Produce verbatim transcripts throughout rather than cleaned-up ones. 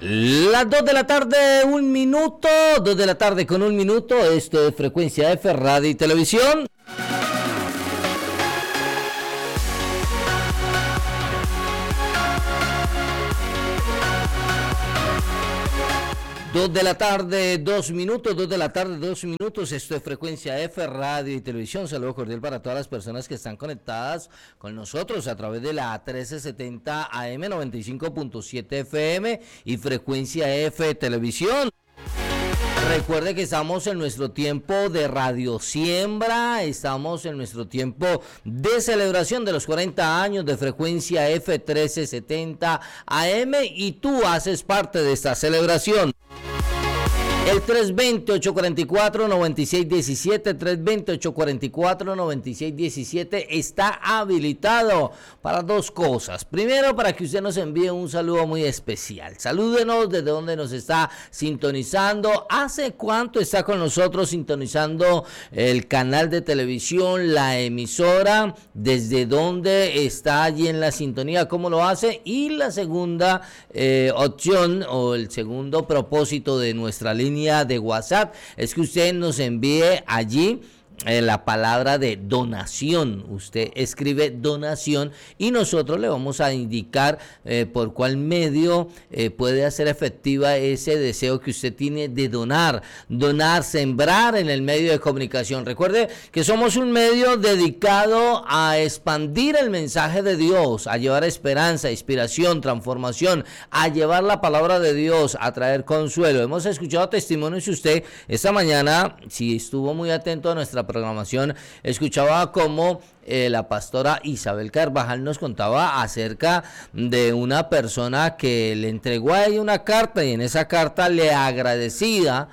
Las dos de la tarde, un minuto, dos de la tarde con un minuto, esto es Frecuencia F, Radio y Televisión. Dos de la tarde, dos minutos, dos de la tarde, dos minutos, esto es Frecuencia F, Radio y Televisión. Saludo cordial para todas las personas que están conectadas con nosotros a través de la trece setenta A M, noventa y cinco punto siete F M y Frecuencia F Televisión. Recuerde que estamos en nuestro tiempo de Radio Siembra, estamos en nuestro tiempo de celebración de los cuarenta años de Frecuencia F trece setenta A M y tú haces parte de esta celebración. El tres dos cero, ocho cuatro cuatro, nueve seis uno siete, tres dos cero, ocho cuatro cuatro, nueve seis uno siete está habilitado para dos cosas. Primero, para que usted nos envíe un saludo muy especial. Salúdenos desde donde nos está sintonizando. ¿Hace cuánto está con nosotros sintonizando el canal de televisión, la emisora? ¿Desde dónde está allí en la sintonía? ¿Cómo lo hace? Y la segunda eh, opción o el segundo propósito de nuestra línea de WhatsApp es que usted nos envíe allí eh, la palabra de donación. Usted escribe donación y nosotros le vamos a indicar eh, por cuál medio eh, puede hacer efectiva ese deseo que usted tiene de donar, donar, sembrar en el medio de comunicación. Recuerde que somos un medio dedicado a expandir el mensaje de Dios, a llevar esperanza, inspiración, transformación, a llevar la palabra de Dios, a traer consuelo. Hemos escuchado testimonios. Usted esta mañana, si estuvo muy atento a nuestra programación, escuchaba cómo eh, la pastora Isabel Carvajal nos contaba acerca de una persona que le entregó a ella una carta y en esa carta le agradecía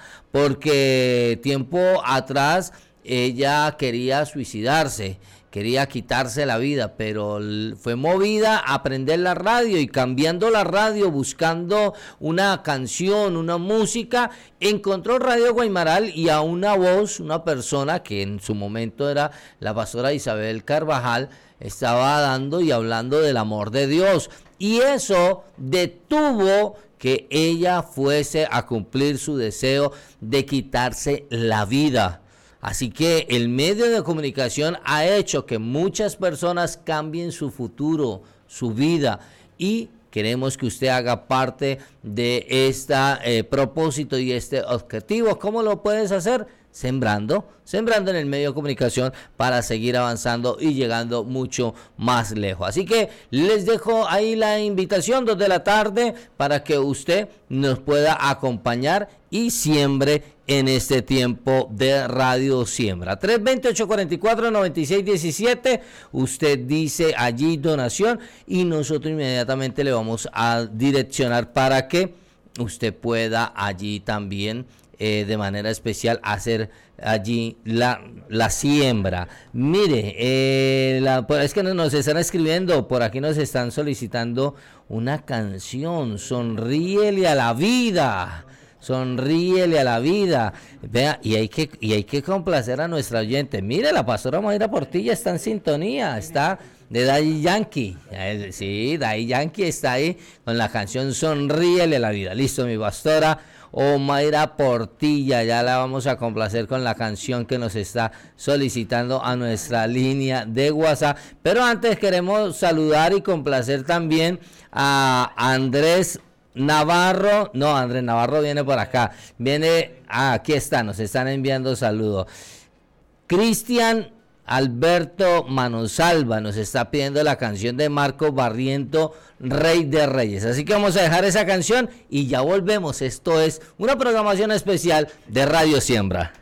porque tiempo atrás ella quería suicidarse, quería quitarse la vida, pero fue movida a prender la radio y cambiando la radio, buscando una canción, una música, encontró Radio Guaymaral y a una voz, una persona que en su momento era la pastora Isabel Carvajal, estaba dando y hablando del amor de Dios. Y eso detuvo que ella fuese a cumplir su deseo de quitarse la vida. Así que el medio de comunicación ha hecho que muchas personas cambien su futuro, su vida, y queremos que usted haga parte de este eh, propósito y este objetivo. ¿Cómo lo puedes hacer? Sembrando, sembrando en el medio de comunicación para seguir avanzando y llegando mucho más lejos. Así que les dejo ahí la invitación, dos de la tarde, para que usted nos pueda acompañar y siembre en este tiempo de Radio Siembra. tres dos cero, ocho cuatro cuatro, nueve seis uno siete, usted dice allí donación y nosotros inmediatamente le vamos a direccionar para que usted pueda allí también Eh, de manera especial hacer allí la, la siembra. Mire, eh, la, es que nos están escribiendo, por aquí nos están solicitando una canción, Sonríele a la vida. Sonríele a la vida. Vea, y hay que y hay que complacer a nuestra oyente. Mire, la pastora Mayra Portilla está en sintonía, está de Daddy Yankee. Sí, Daddy Yankee está ahí con la canción Sonríele a la vida. Listo, mi pastora o Mayra Portilla, ya la vamos a complacer con la canción que nos está solicitando a nuestra línea de WhatsApp. Pero antes queremos saludar y complacer también a Andrés Navarro. No, Andrés Navarro viene por acá. Viene, ah, aquí está, nos están enviando saludos. Cristian Alberto Manosalva nos está pidiendo la canción de Marco Barriento, Rey de Reyes. Así que vamos a dejar esa canción y ya volvemos. Esto es una programación especial de Radio Siembra.